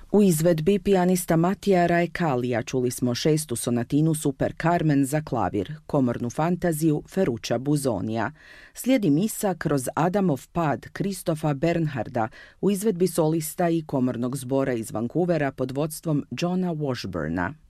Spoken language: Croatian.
U izvedbi pijanista Matija Raekalija čuli smo šestu sonatinu Super Carmen za klavir, komornu fantaziju Ferruccia Busonija. Slijedi misa kroz Adamov pad Christopha Bernharda u izvedbi solista i komornog zbora iz Vancouvera pod vodstvom Johna Washburna.